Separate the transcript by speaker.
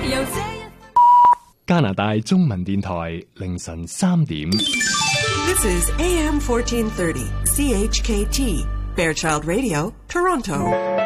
Speaker 1: 加拿大中文電台凌晨3點。
Speaker 2: This is AM 1430 CHKT Fairchild Radio, Toronto.